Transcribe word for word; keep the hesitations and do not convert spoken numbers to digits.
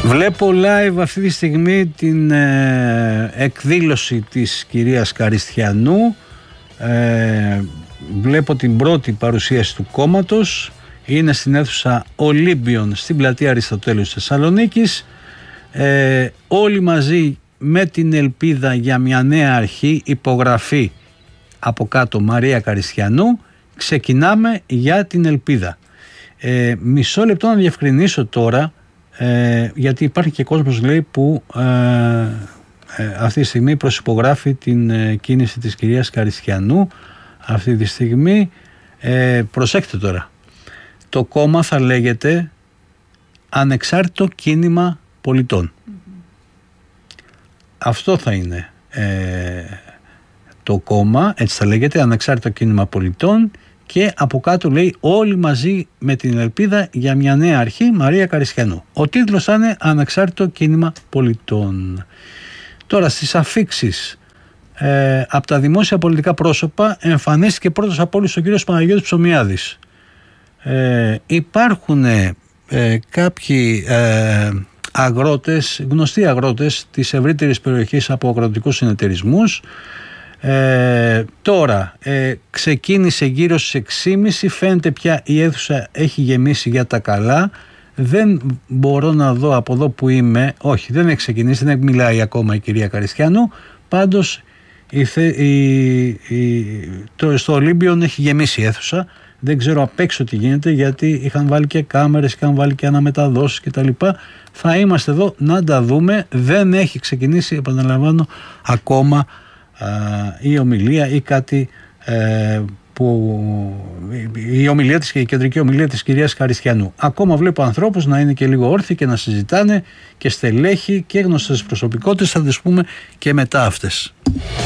Βλέπω live αυτή τη στιγμή την ε, εκδήλωση της κυρίας Καριστιανού. Ε, βλέπω την πρώτη παρουσίαση του κόμματος. Είναι στην αίθουσα Ολύμπιον στην πλατεία Αριστοτέλους της Θεσσαλονίκης. Ε, όλοι μαζί με την ελπίδα για μια νέα αρχή, υπογραφή από κάτω Μαρία Καριστιανού. Ξεκινάμε για την ελπίδα. Ε, μισό λεπτό να διευκρινίσω τώρα, ε, γιατί υπάρχει και κόσμος, λέει, που ε, ε, αυτή τη στιγμή προσυπογράφει την ε, κίνηση της κυρίας Καριστιανού. Αυτή τη στιγμή ε, προσέξτε τώρα, το κόμμα θα λέγεται Ανεξάρτητο Κίνημα Πολιτών. Mm-hmm. Αυτό θα είναι ε, το κόμμα, έτσι θα λέγεται, Ανεξάρτητο Κίνημα Πολιτών, και από κάτω λέει όλοι μαζί με την ελπίδα για μια νέα αρχή, Μαρία Καριστιανού. Ο τίτλος θα είναι Ανεξάρτητο Κίνημα Πολιτών. Τώρα στις αφίξεις ε, από τα δημόσια πολιτικά πρόσωπα εμφανίστηκε πρώτος από όλους ο κύριος Παναγιώτης Ψωμιάδης. Ε, υπάρχουν ε, κάποιοι ε, αγρότες, γνωστοί αγρότες της ευρύτερης περιοχής από αγροτικούς συνεταιρισμούς. Ε, τώρα ε, ξεκίνησε γύρω στις έξι και μισή, φαίνεται πια η αίθουσα έχει γεμίσει για τα καλά. Δεν μπορώ να δω από εδώ που είμαι, όχι, δεν έχει ξεκινήσει, δεν μιλάει ακόμα η κυρία Καριστιανού. Πάντως η, η, η, το, στο Ολύμπιον έχει γεμίσει η αίθουσα. Δεν ξέρω απ' έξω τι γίνεται, γιατί είχαν βάλει και κάμερες, είχαν βάλει και αναμεταδόσεις κτλ. Θα είμαστε εδώ να τα δούμε. Δεν έχει ξεκινήσει, επαναλαμβάνω, ακόμα η ομιλία ή κάτι ε, που η ομιλία της, η κεντρική ομιλία της κυρίας Καριστιανού. Ακόμα βλέπω ανθρώπους να είναι και λίγο όρθιοι και να συζητάνε, και στελέχη και γνωστές προσωπικότητες, θα τις πούμε και μετά αυτές.